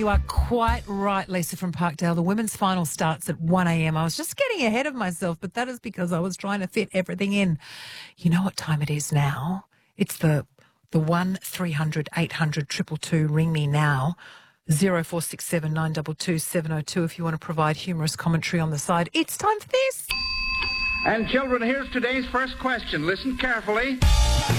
you are quite right, Lisa from Parkdale. The women's final starts at 1 a.m. I was just getting ahead of myself, but that is because I was trying to fit everything in. You know what time it is now? It's the 1300 800 222. Ring me now. 0467 922 702 if you want to provide humorous commentary on the side. It's time for this. And children, here's today's first question. Listen carefully.